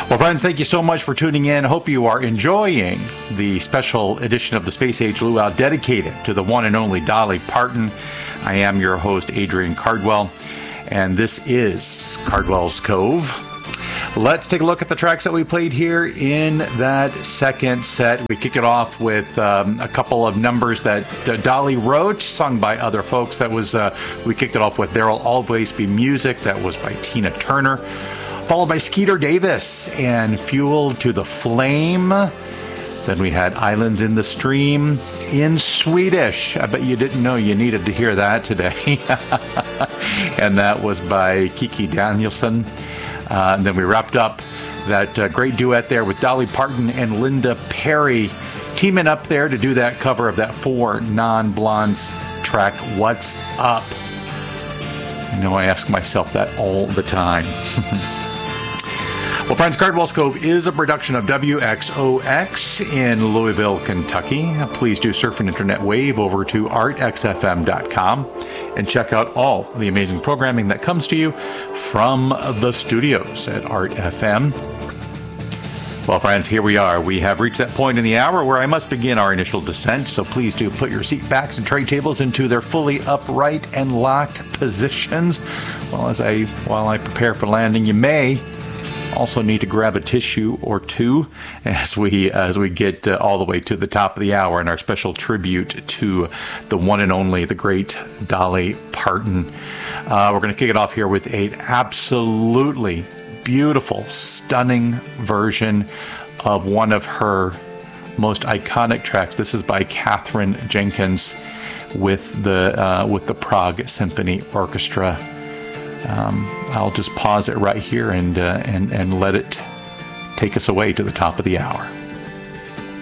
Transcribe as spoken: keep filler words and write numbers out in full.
Well, friends, thank you so much for tuning in. Hope you are enjoying the special edition of the Space Age Luau dedicated to the one and only Dolly Parton. I am your host, Adrian Cardwell, and this is Cardwell's Cove. Let's take a look at the tracks that we played here in that second set. We kicked it off with um, a couple of numbers that uh, Dolly wrote, sung by other folks. That was uh, we kicked it off with "There'll Always Be Music." That was by Tina Turner, followed by Skeeter Davis and "Fuel to the Flame." Then we had "Islands in the Stream" in Swedish. I bet you didn't know you needed to hear that today. And that was by Kiki Danielsson. Uh, and then we wrapped up that uh, great duet there with Dolly Parton and Linda Perry teaming up there to do that cover of that Four Non-Blondes track, "What's Up?" I know I ask myself that all the time. Well, friends, Cardwell's Cove is a production of W X O X in Louisville, Kentucky. Please do surf an internet wave over to art x f m dot com and check out all the amazing programming that comes to you from the studios at Art F M. Well, friends, here we are. We have reached that point in the hour where I must begin our initial descent, so please do put your seat backs and tray tables into their fully upright and locked positions. Well, as I, while I prepare for landing, you may also need to grab a tissue or two as we as we get uh, all the way to the top of the hour in our special tribute to the one and only, the great Dolly Parton. Uh, we're going to kick it off here with an absolutely beautiful, stunning version of one of her most iconic tracks. This is by Katherine Jenkins with the uh, with the Prague Symphony Orchestra. Um, I'll just pause it right here and, uh, and and let it take us away to the top of the hour.